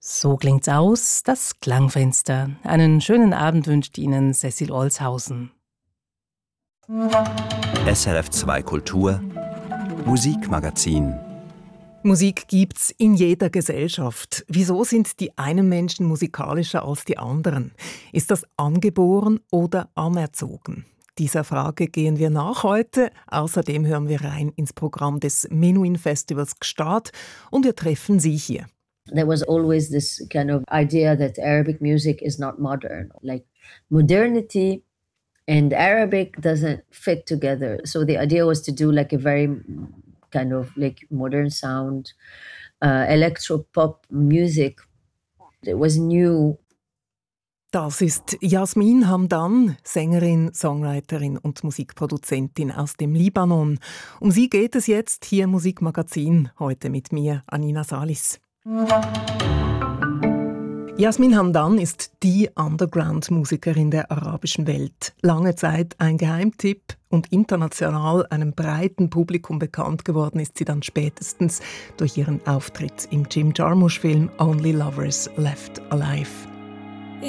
So klingt's aus, das Klangfenster. Einen schönen Abend wünscht Ihnen Cecil Olshausen. SRF 2 Kultur Musikmagazin. Musik gibt's in jeder Gesellschaft. Wieso sind die einen Menschen musikalischer als die anderen? Ist das angeboren oder anerzogen? Dieser Frage gehen wir nach heute. Außerdem hören wir rein ins Programm des Menuhin Festivals Gstaad und wir treffen Sie hier. There was always this kind of idea that Arabic music is not modern. Like modernity and Arabic doesn't fit together. So the idea was to do like a very kind of like modern sound, electro-pop music. It was new. Das ist Jasmin Hamdan, Sängerin, Songwriterin und Musikproduzentin aus dem Libanon. Um sie geht es jetzt hier im Musikmagazin, heute mit mir, Anina Salis. Jasmin Hamdan ist die Underground-Musikerin der arabischen Welt. Lange Zeit ein Geheimtipp und international einem breiten Publikum bekannt geworden ist sie dann spätestens durch ihren Auftritt im Jim Jarmusch-Film Only Lovers Left Alive.